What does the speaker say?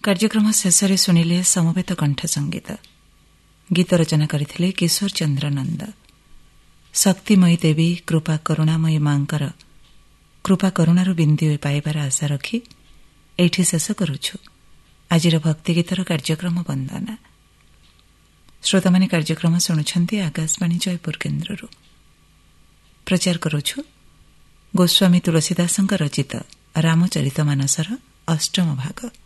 କାର୍ଯ୍ୟକ୍ରମ ଶେଷରେ ଶୁଣିଲେ ସମବେତ କଣ୍ଠ ସଙ୍ଗୀତ। ଗୀତ ରଚନା କରିଥିଲେ କିଶୋର ଚନ୍ଦ୍ର ନନ୍ଦ। ଶକ୍ତିମୟୀ ଦେବୀ କୃପା କରୁଣାମୟୀ ମାଙ୍କର କୃପା କରୁଣାରୁ ବିନ୍ଦୁଏ ପାଇବାର ଆଶା ରଖି ଏଇଠି ଶେଷ କରୁଛୁ ଆଜିର ଭକ୍ତିଗୀତର କାର୍ଯ୍ୟକ୍ରମ ବନ୍ଦନା। ଶ୍ରୋତାମାନେ କାର୍ଯ୍ୟକ୍ରମ ଶୁଣୁଛନ୍ତି ଆକାଶବାଣୀ ଜୟପୁର କେନ୍ଦ୍ରରୁ। ପ୍ରଚାର କରୁଛୁ ଗୋସ୍ୱାମୀ ତୁଳସୀଦାସଙ୍କ ରଚିତ ରାମଚରିତ ମାନସର ଅଷ୍ଟମ ଭାଗ।